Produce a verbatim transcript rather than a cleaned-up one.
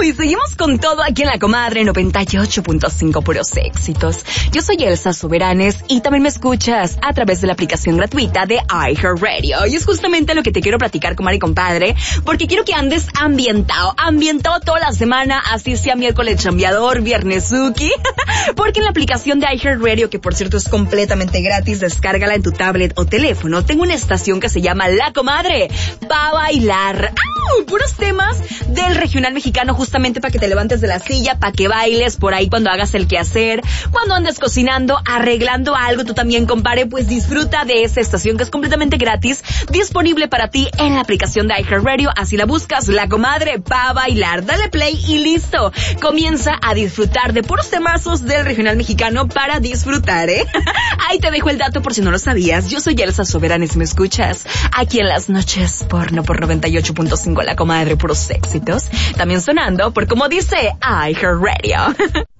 Y seguimos con todo aquí en La Comadre noventa y ocho punto cinco, puros éxitos. Yo soy Elsa Soberanes y también me escuchas a través de la aplicación gratuita de iHeartRadio. Y es justamente lo que te quiero platicar, comadre y compadre, porque quiero que andes ambientado, ambientado toda la semana, así sea miércoles chambeador, viernes suki, porque en la aplicación de iHeartRadio, que por cierto es completamente gratis, descárgala en tu tablet o teléfono, tengo una estación que se llama La Comadre, pa' bailar. ¡Au! Puros temas del regional mexicano, justamente para que te levantes de la silla, para que bailes por ahí cuando hagas el quehacer, cuando andes cocinando, arreglando algo, tú también, compadre, pues disfruta de esa estación que es completamente gratis, disponible para ti en la aplicación de iHeartRadio. Así la buscas, La Comadre, pa' bailar. Dale play y listo. Comienza a disfrutar de puros temazos del regional mexicano para disfrutar, ¿eh? Ahí te dejo el dato por si no lo sabías. Yo soy Elsa Soberanes y me escuchas aquí en las noches porno por noventa y ocho punto cinco La Comadre, puros éxitos. También sonando por, como dice, iHeartRadio.